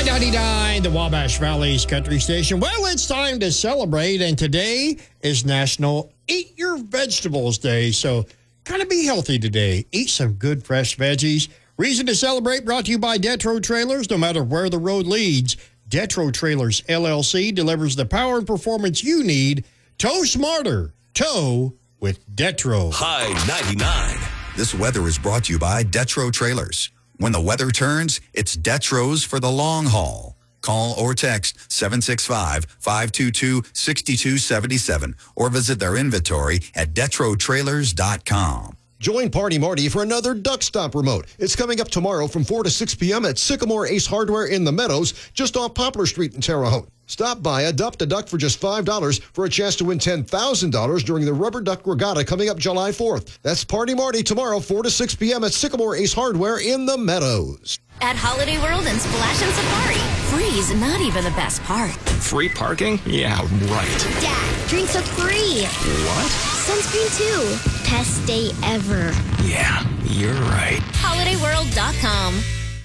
I-99, the Wabash Valley's country station. Well, it's time to celebrate, and today is National Eat Your Vegetables Day, so kind of be healthy today. Eat some good fresh veggies. Reason to celebrate brought to you by Detro Trailers. No matter where the road leads, Detro Trailers LLC delivers the power and performance you need. Tow smarter. Tow with Detro. High 99. This weather is brought to you by Detro Trailers. When the weather turns, it's Detro's for the long haul. Call or text 765-522-6277 or visit their inventory at DetroTrailers.com. Join Party Marty for another Duck Stop remote. It's coming up tomorrow from 4 to 6 p.m. at Sycamore Ace Hardware in the Meadows, just off Poplar Street in Terre Haute. Stop by, adopt a duck for just $5 for a chance to win $10,000 during the Rubber Duck Regatta coming up July 4th. That's Party Marty tomorrow, 4 to 6 p.m. at Sycamore Ace Hardware in the Meadows. At Holiday World and Splash and Safari, free's not even the best part. Free parking? Yeah, right. Dad, drinks are free. What? Sunscreen too. Best day ever. Yeah, you're right. HolidayWorld.com.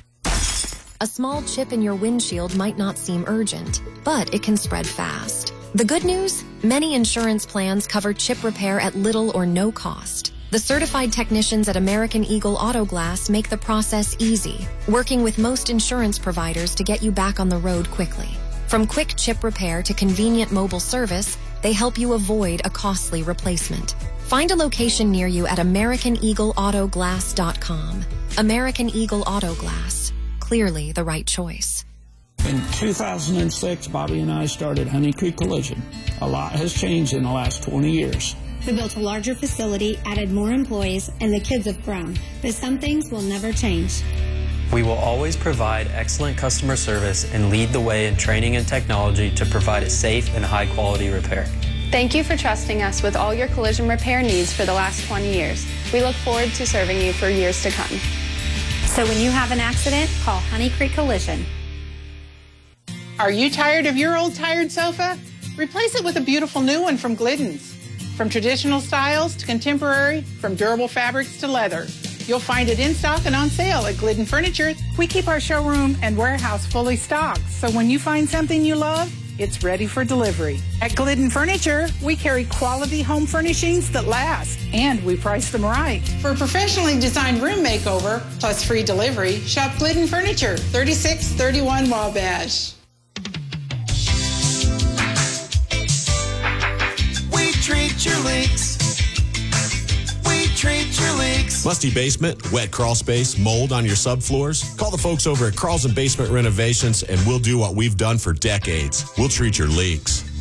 A small chip in your windshield might not seem urgent, but it can spread fast. The good news? Many insurance plans cover chip repair at little or no cost. The certified technicians at American Eagle Auto Glass make the process easy, working with most insurance providers to get you back on the road quickly. From quick chip repair to convenient mobile service, they help you avoid a costly replacement. Find a location near you at AmericanEagleAutoGlass.com. American Eagle Auto Glass. Clearly the right choice. In 2006, Bobby and I started Honey Creek Collision. A lot has changed in the last 20 years. We built a larger facility, added more employees, and the kids have grown. But some things will never change. We will always provide excellent customer service and lead the way in training and technology to provide a safe and high-quality repair. Thank you for trusting us with all your collision repair needs for the last 20 years. We look forward to serving you for years to come. So when you have an accident, call Honey Creek Collision. Are you tired of your old tired sofa? Replace it with a beautiful new one from Glidden's. From traditional styles to contemporary, from durable fabrics to leather. You'll find it in stock and on sale at Glidden Furniture. We keep our showroom and warehouse fully stocked, so when you find something you love, it's ready for delivery. At Glidden Furniture, we carry quality home furnishings that last, and we price them right. For a professionally designed room makeover, plus free delivery, shop Glidden Furniture, 3631 Wabash. We treat your leaks. We treat your leaks. Musty basement, wet crawl space, mold on your subfloors? Call the folks over at Carlson Basement Renovations and we'll do what we've done for decades. We'll treat your leaks.